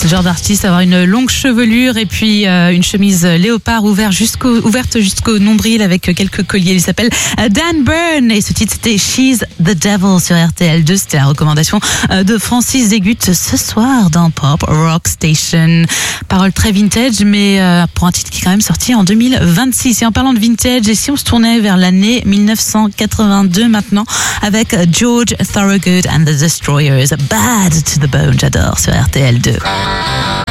ce genre d'artiste, avoir une longue chevelure et puis une chemise léopard ouverte jusqu'au nombril avec quelques colliers. Il s'appelle Dan Byrne et ce titre c'était She's the Devil sur RTL2. C'était la recommandation de Francis Zégut ce soir dans Pop Rock Station. Parole très vintage, mais pour un titre qui est quand même sorti en 2026. Et en parlant de vintage, et si on se tournait vers l'année 1982 maintenant avec George Thorogood and the Destroyers, Bad to the Bone, j'adore sur RTL2.